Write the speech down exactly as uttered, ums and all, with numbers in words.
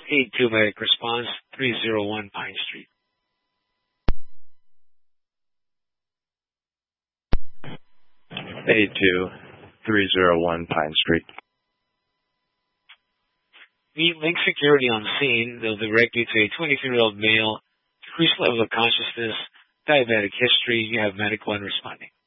eight two Medic Response, three oh one Pine Street. eight two three oh one Pine Street. Meet Link Security on scene. They'll direct you to a twenty-three-year-old male, decreased level of consciousness, diabetic history. You have medical and responding.